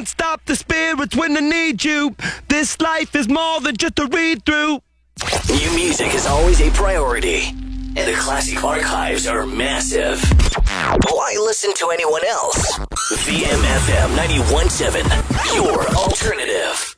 can't stop the spirits when I need you. This life is more than just a read-through. New music is always a priority, and the classic archives are massive. Why listen to anyone else? VMFM 91.7, your alternative.